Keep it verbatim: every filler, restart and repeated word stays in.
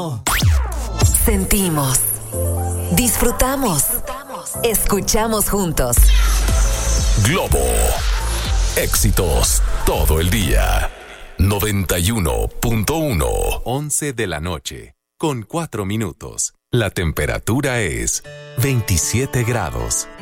Globo. Sentimos, disfrutamos, escuchamos juntos. Globo. Éxitos todo el día. noventa y uno punto uno. once de la noche, con cuatro minutos. La temperatura es veintisiete grados.